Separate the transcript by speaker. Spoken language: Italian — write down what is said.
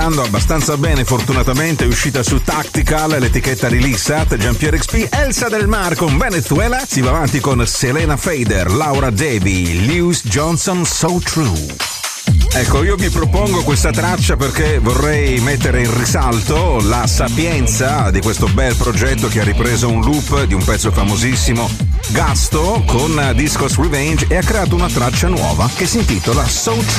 Speaker 1: andando abbastanza bene, fortunatamente è uscita su Tactical, l'etichetta releasat, Jean-Pierre XP, Elsa Del Mar con Venezuela, si va avanti con Selena Fader, Laura Davy, Lewis Johnson, So True. Ecco, io vi propongo questa traccia perché vorrei mettere in risalto la sapienza di questo bel progetto che ha ripreso un loop di un pezzo famosissimo, Gasto, con Discos Revenge, e ha creato una traccia nuova che si intitola So True.